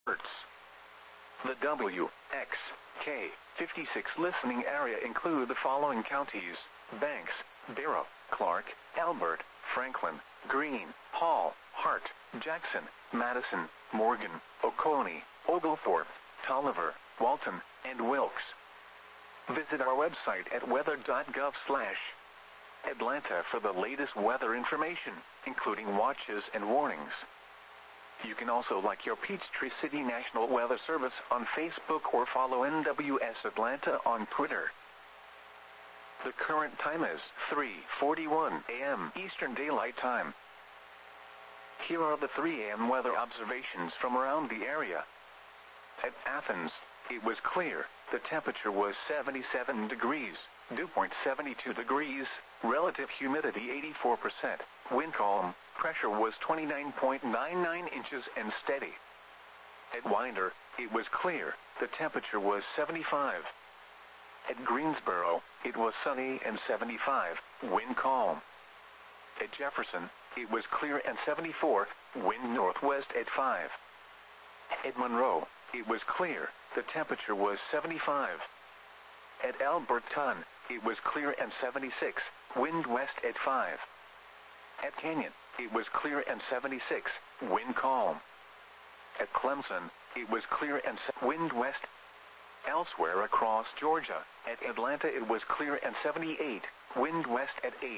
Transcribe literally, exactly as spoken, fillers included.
hertz. The W X K fifty-six listening area include the following counties: Banks, Barrow, Clark, Albert, Franklin, Greene, Hall, Hart, Jackson, Madison, Morgan, Oconee, Oglethorpe, Tolliver, Walton, and Wilkes. Visit our website at weather dot gov slash Atlanta for the latest weather information, including watches and warnings. You can also like your Peachtree City National Weather Service on Facebook or follow N W S Atlanta on Twitter. The current time is three forty-one a m Eastern Daylight Time. Here are the three a m weather observations from around the area. At Athens, it was clear. The temperature was seventy-seven degrees, dew point seventy-two degrees, relative humidity eighty-four percent, wind calm, pressure was twenty-nine point nine nine inches and steady. At Winder, it was clear. The temperature was seventy-five. At Greensboro, it was sunny and seventy-five, wind calm. At Jefferson, it was clear and seventy-four, wind northwest at five. At Monroe, it was clear. The temperature was seventy-five. At Alberton, it was clear and seventy-six, wind west at five. At Canyon, it was clear and seventy-six, wind calm. At Clemson, it was clear and wind west. Elsewhere across Georgia, at Atlanta it was clear and seventy-eight, wind west at eight.